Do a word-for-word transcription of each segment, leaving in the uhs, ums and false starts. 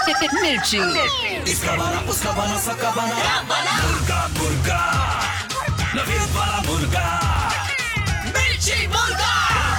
मिर्ची। इसका बना उसका बना सबका बना मुर्गा मुर्गा नवीद वाला मुर्गा मिर्ची मुर्गा।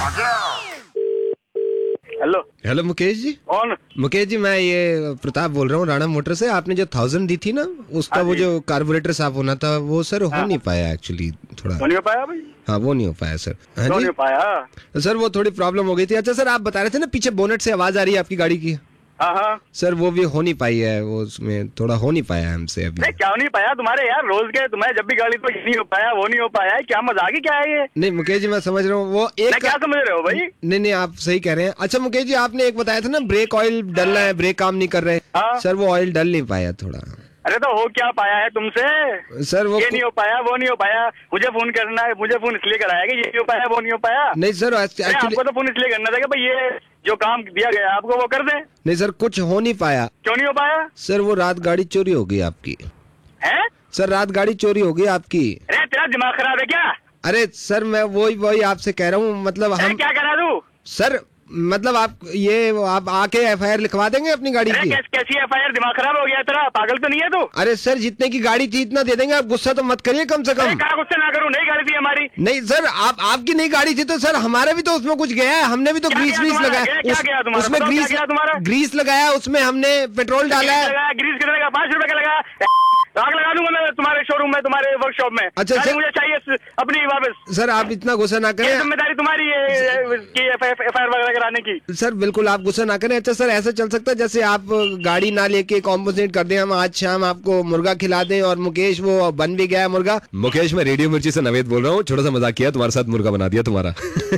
Hello hello Mukesh ji. कौन? मुकेश जी मैं ये प्रताप बोल रहा हूँ राणा मोटर से। आपने जो थाउजेंड दी थी ना उसका हाँ वो जी। जो कार्बोरेटर साफ होना था वो सर हो हाँ। नहीं पाया एक्चुअली थोड़ा। वो नहीं हो पाया भाई? हाँ वो नहीं हो पाया सर। हाँ क्यों जी नहीं हो पाया? सर वो थोड़ी प्रॉब्लम हो गई थी। अच्छा सर आप बता रहे थे ना पीछे बोनेट से आवाज आ रही है आपकी गाड़ी की। हाँ हाँ। सर वो भी हो नहीं पाई है, वो उसमें थोड़ा हो नहीं पाया हमसे अभी। नहीं क्या नहीं पाया तुम्हारे यार? रोज के तुम्हारे जब भी गाड़ी तो ये नहीं हो पाया वो नहीं हो पाया है, क्या मजाक ही क्या है ये? नहीं मुकेश जी मैं समझ रहा हूँ वो एक नहीं, क्या समझ रहे हो भाई? नहीं नहीं आप सही कह रहे हैं। अच्छा मुकेश जी आपने एक बताया था ना ब्रेक ऑयल डलना है, ब्रेक काम नहीं कर रहे। हाँ। सर वो ऑयल डल नहीं पाया थोड़ा। अरे तो हो क्या पाया है तुमसे? सर वो ये नहीं हो पाया वो नहीं हो पाया, मुझे फोन करना है, मुझे फोन इसलिए कराया कि ये नहीं हो पाया वो नहीं हो पाया। नहीं सर अरे एक्चुअली आपको तो फोन इसलिए करना था कि भाई ये जो काम दिया गया आपको वो कर दे। नहीं सर कुछ हो नहीं पाया। क्यों नहीं हो पाया? सर वो रात गाड़ी चोरी हो गई आपकी। है? सर रात गाड़ी चोरी हो गई आपकी। अरे तेरा दिमाग खराब है क्या? अरे सर मैं वही वही आपसे कह रहा हूँ मतलब अरे हम क्या करा तू? सर मतलब आप ये आप आके एफ आई आर लिखवा देंगे अपनी गाड़ी अरे की। कैस, कैसी एफ आई आर? दिमाग खराब हो गया तेरा? पागल तो नहीं है तू? अरे सर जितने की गाड़ी थी इतना दे देंगे, आप गुस्सा तो मत करिए कम से अरे कम। कहा गुस्से ना करूं, नई गाड़ी थी हमारी। नहीं सर आप आपकी नई गाड़ी थी तो सर हमारे भी तो उसमें कुछ गया है, हमने भी तो क्या ग्रीस गया व्रीस तुम्हारा? लगाया। क्या- क्या उस- गया तुम्हारा? उसमें बताओ क्या ग्रीस गया तुम्हारा? ग्रीस लगाया, उसमें हमने पेट्रोल डाला ग्रीस है। लगाया, ग्रीस कितने का? पाँच रुपए का लगा। आग लगा दूंगा मैं तुम्हारे शोरूम में, तुम्हारे वर्कशॉप में। अच्छा, गाड़ी सर- मुझे चाहिए स- अपनी वापस। सर आप इतना गुस्सा ना ये करें। जिम्मेदारी तुम्हारी है कि एफ आई आर वगैरह कराने की। सर बिल्कुल आप गुस्सा ना करें। अच्छा सर ऐसा चल सकता है जैसे आप गाड़ी ना लेके कॉम्पोजिट कर दें, हम आज शाम आपको मुर्गा खिला दें और मुकेश वो बन भी गया मुर्गा। मुकेश मैं रेडियो मिर्ची से नवेद बोल रहा हूँ, छोटा सा मजाक किया, तुम्हारे साथ मुर्गा बना दिया तुम्हारा।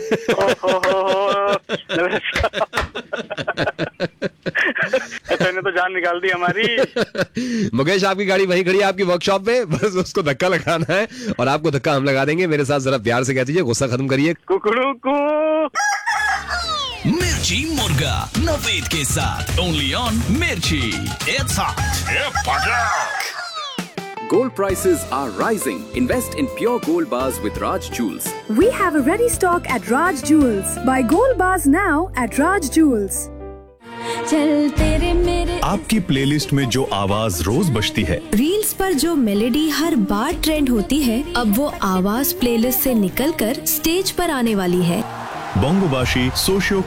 तूने तो जान निकाल दी हमारी। मुकेश आपकी गाड़ी वहीं खड़ी है आपकी वर्कशॉप में, बस उसको धक्का लगाना है और आपको धक्का हम लगा देंगे। मेरे साथ जरा प्यार से कह दीजिए, गुस्सा खत्म करिए। कुकड़ू कू। मिर्ची मुर्गा नवीद के साथ ओनली ऑन मिर्ची। It's hot. Gold prices are rising. Invest in pure gold bars with Raj Jewels. We have a ready stock at Raj Jewels. Buy gold bars now at Raj Jewels. चल तेरे मेरे आपकी playlist में जो आवाज रोज बजती है, रील्स पर जो मेलोडी हर बार ट्रेंड होती है, अब वो आवाज प्लेलिस्ट से निकलकर स्टेज पर आने वाली है। बोंगोबाशी, सोशियो